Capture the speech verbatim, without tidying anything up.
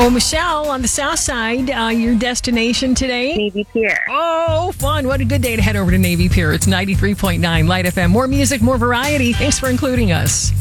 Oh, Michelle, on the south side, uh, your destination today? Navy Pier. Oh, fun. What a good day to head over to Navy Pier. It's ninety-three point nine Light F M. More music, more variety. Thanks for including us.